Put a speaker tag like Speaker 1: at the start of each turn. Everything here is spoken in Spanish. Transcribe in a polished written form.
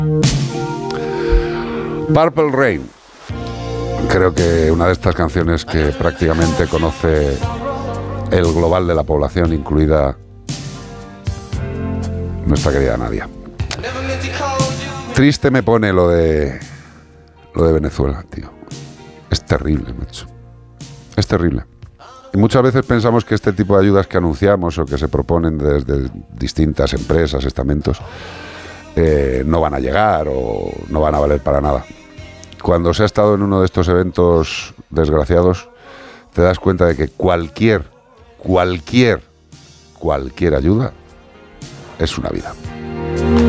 Speaker 1: Purple Rain. Creo que una de estas canciones que prácticamente conoce el global de la población, incluida nuestra querida Nadia. Triste me pone lo de Venezuela, tío. Es terrible, macho. Es terrible. Y muchas veces pensamos que este tipo de ayudas que anunciamos o que se proponen desde distintas empresas, estamentos, no van a llegar o no van a valer para nada. Cuando se ha estado en uno de estos eventos desgraciados, te das cuenta de que cualquier ayuda es una vida.